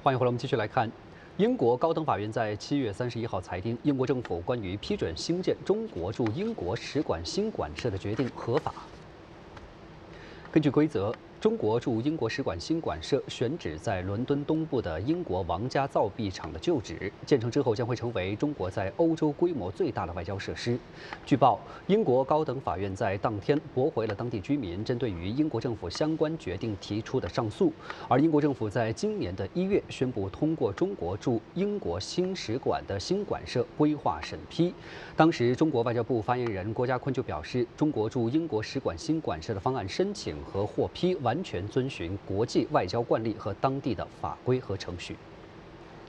欢迎回来，我们继续来看。英国高等法院在7月31号裁定，英国政府关于批准兴建中国驻英国使馆新馆舍的决定合法。根据规则，中国驻英国使馆新馆舍选址在伦敦东部的英国王家造币厂的旧址，建成之后将会成为中国在欧洲规模最大的外交设施。据报，英国高等法院在当天驳回了当地居民针对于英国政府相关决定提出的上诉，而英国政府在今年的1月宣布通过中国驻英国新使馆的新馆舍规划审批。当时，中国外交部发言人郭家坤就表示，中国驻英国使馆新馆舍的方案申请和获批完全遵循国际外交惯例和当地的法规和程序。